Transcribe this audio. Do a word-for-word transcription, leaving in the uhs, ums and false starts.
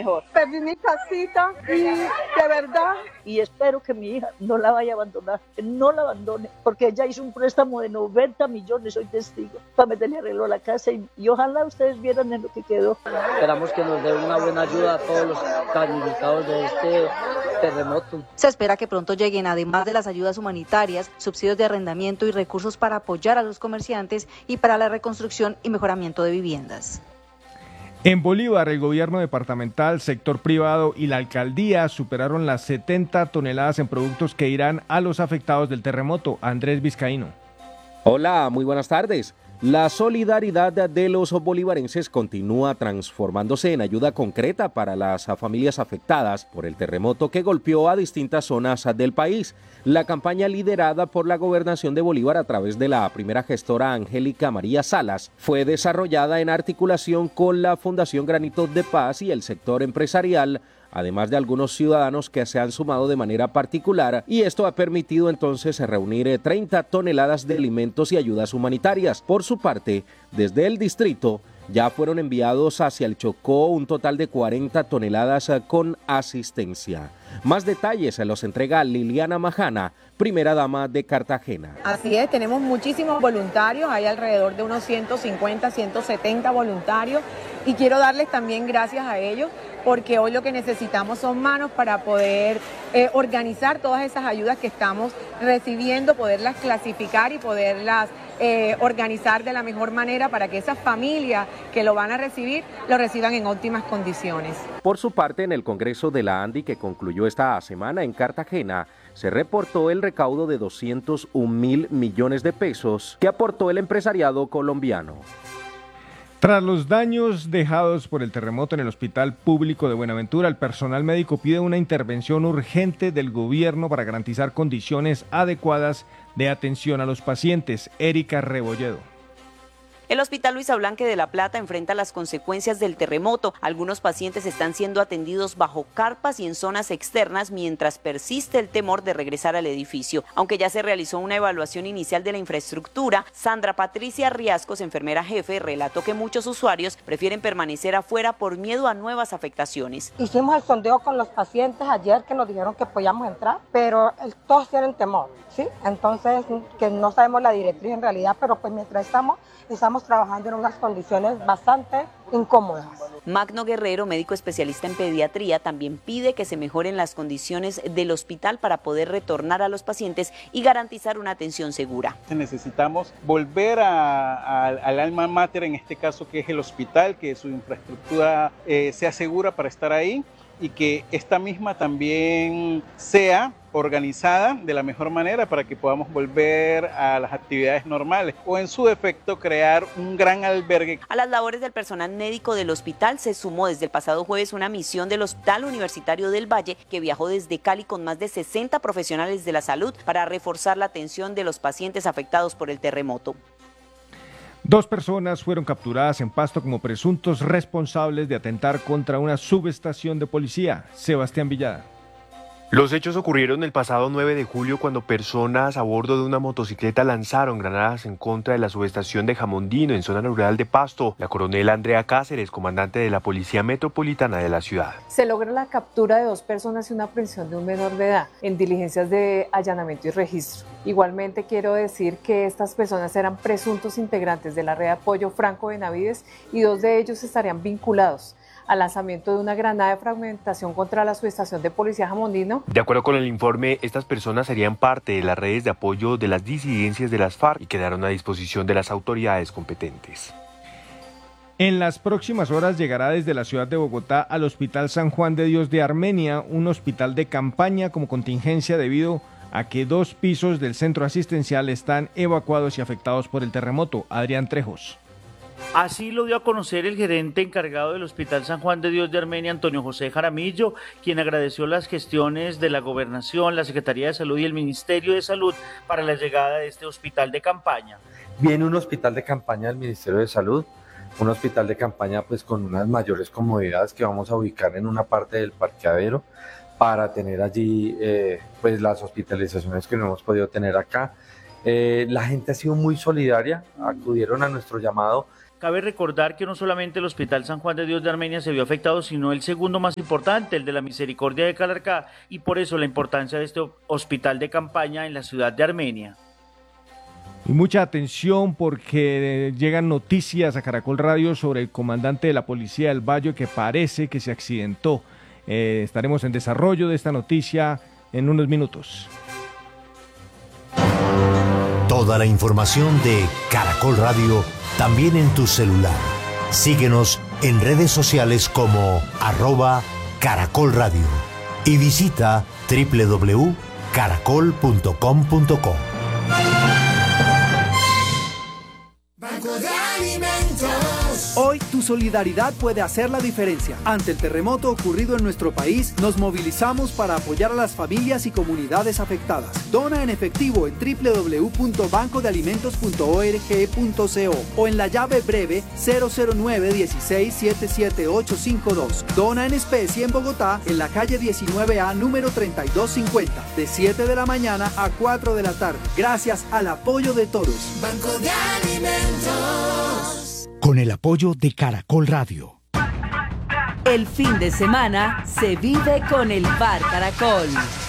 mejor. Perdí mi casita y de verdad, y espero que mi hija no la vaya a abandonar, que no la abandone, porque ella hizo un préstamo de noventa millones, soy testigo, para meterle arreglo a la casa y, y ojalá ustedes vieran en lo que quedó. Esperamos que nos dé una buena ayuda a todos los damnificados de este terremoto. Se espera que pronto lleguen, además de las ayudas humanitarias, subsidios de arrendamiento y recursos para apoyar a los comerciantes y para la reconstrucción y mejoramiento de viviendas. En Bolívar, el gobierno departamental, sector privado y la alcaldía superaron las setenta toneladas en productos que irán a los afectados del terremoto. Andrés Vizcaíno. Hola, muy buenas tardes. La solidaridad de los bolivarenses continúa transformándose en ayuda concreta para las familias afectadas por el terremoto que golpeó a distintas zonas del país. La campaña liderada por la Gobernación de Bolívar a través de la primera gestora Angélica María Salas fue desarrollada en articulación con la Fundación Granitos de Paz y el sector empresarial, además de algunos ciudadanos que se han sumado de manera particular, y esto ha permitido entonces reunir treinta toneladas de alimentos y ayudas humanitarias. Por su parte, desde el distrito ya fueron enviados hacia el Chocó un total de cuarenta toneladas con asistencia. Más detalles se los entrega Liliana Majana, primera dama de Cartagena. Así es, tenemos muchísimos voluntarios, hay alrededor de unos ciento cincuenta, ciento setenta voluntarios, y quiero darles también gracias a ellos, porque hoy lo que necesitamos son manos para poder eh, organizar todas esas ayudas que estamos recibiendo, poderlas clasificar y poderlas eh, organizar de la mejor manera para que esas familias que lo van a recibir, lo reciban en óptimas condiciones. Por su parte, en el Congreso de la ANDI que concluyó esta semana en Cartagena, se reportó el recaudo de doscientos un mil millones de pesos que aportó el empresariado colombiano. Tras los daños dejados por el terremoto en el Hospital Público de Buenaventura, el personal médico pide una intervención urgente del gobierno para garantizar condiciones adecuadas de atención a los pacientes. Erika Rebolledo. El Hospital Luisa Blanque de La Plata enfrenta las consecuencias del terremoto. Algunos pacientes están siendo atendidos bajo carpas y en zonas externas mientras persiste el temor de regresar al edificio. Aunque ya se realizó una evaluación inicial de la infraestructura, Sandra Patricia Riascos, enfermera jefe, relató que muchos usuarios prefieren permanecer afuera por miedo a nuevas afectaciones. Hicimos el sondeo con los pacientes ayer que nos dijeron que podíamos entrar, pero todos tienen temor, ¿sí? Entonces, que no sabemos la directriz en realidad, pero pues mientras estamos, estamos trabajando en unas condiciones bastante incómodas. Magno Guerrero, médico especialista en pediatría, también pide que se mejoren las condiciones del hospital para poder retornar a los pacientes y garantizar una atención segura. Necesitamos volver a, a, al alma mater, en este caso que es el hospital, que su infraestructura eh, sea segura para estar ahí y que esta misma también sea organizada de la mejor manera para que podamos volver a las actividades normales o en su defecto crear un gran albergue. A las labores del personal médico del hospital se sumó desde el pasado jueves una misión del Hospital Universitario del Valle que viajó desde Cali con más de sesenta profesionales de la salud para reforzar la atención de los pacientes afectados por el terremoto. Dos personas fueron capturadas en Pasto como presuntos responsables de atentar contra una subestación de policía. Sebastián Villada. Los hechos ocurrieron el pasado nueve de julio cuando personas a bordo de una motocicleta lanzaron granadas en contra de la subestación de Jamondino en zona rural de Pasto. La coronel Andrea Cáceres, comandante de la Policía Metropolitana de la ciudad. Se logra la captura de dos personas y una aprehensión de un menor de edad en diligencias de allanamiento y registro. Igualmente quiero decir que estas personas eran presuntos integrantes de la red de apoyo Franco Benavides y dos de ellos estarían vinculados al lanzamiento de una granada de fragmentación contra la subestación de policía Jamondino. De acuerdo con el informe, estas personas serían parte de las redes de apoyo de las disidencias de las FARC y quedaron a disposición de las autoridades competentes. En las próximas horas llegará desde la ciudad de Bogotá al Hospital San Juan de Dios de Armenia, un hospital de campaña como contingencia debido a que dos pisos del centro asistencial están evacuados y afectados por el terremoto. Adrián Trejos. Así lo dio a conocer el gerente encargado del Hospital San Juan de Dios de Armenia, Antonio José Jaramillo, quien agradeció las gestiones de la Gobernación, la Secretaría de Salud y el Ministerio de Salud para la llegada de este hospital de campaña. Viene un hospital de campaña del Ministerio de Salud, un hospital de campaña pues con unas mayores comodidades que vamos a ubicar en una parte del parqueadero para tener allí eh, pues las hospitalizaciones que no hemos podido tener acá. Eh, la gente ha sido muy solidaria, acudieron a nuestro llamado Cabe recordar que no solamente el Hospital San Juan de Dios de Armenia se vio afectado, sino el segundo más importante, el de la Misericordia de Calarcá, y por eso la importancia de este hospital de campaña en la ciudad de Armenia. Y mucha atención porque llegan noticias a Caracol Radio sobre el comandante de la Policía del Valle que parece que se accidentó. Eh, estaremos en desarrollo de esta noticia en unos minutos. Toda la información de Caracol Radio también en tu celular. Síguenos en redes sociales como arroba Caracol Radio y visita doble u doble u doble u punto caracol punto com punto co. Banco de Alimentos. Hoy tu solidaridad puede hacer la diferencia. Ante el terremoto ocurrido en nuestro país, nos movilizamos para apoyar a las familias y comunidades afectadas. Dona en efectivo en doble u doble u doble u punto banco de alimentos punto org punto co o en la llave breve cero cero nueve uno seis siete siete ocho cinco dos. Dona en especie en Bogotá, en la calle diecinueve A, número treinta y dos cincuenta, de siete de la mañana a cuatro de la tarde. Gracias al apoyo de todos. Banco de Alimentos. Con el apoyo de Caracol Radio. El fin de semana se vive con el Bar Caracol.